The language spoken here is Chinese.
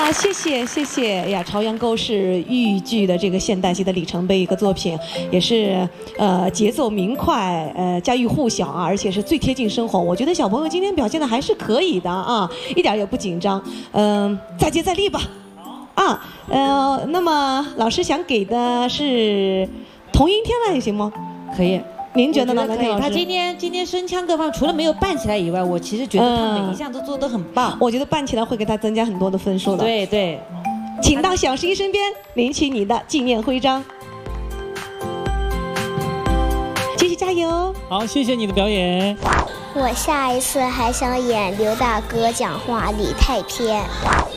啊，谢谢谢谢。哎呀，《朝阳沟》是豫剧的这个现代戏的里程碑一个作品，也是节奏明快，家喻户晓啊，而且是最贴近生活。我觉得小朋友今天表现的还是可以的啊，一点也不紧张。再接再厉吧。啊，那么老师想给的是同音天籁也行吗？ 可以。 您觉得呢？ 可以。他今天声腔各方面除了没有扮起来以外，我其实觉得他每一项都做得很棒。 我觉得扮起来会给他增加很多的分数的。 对对。 请到小十一身边领取你的纪念徽章。继续加油！ 好，谢谢你的表演。 我下一次还想演刘大哥讲话李太偏。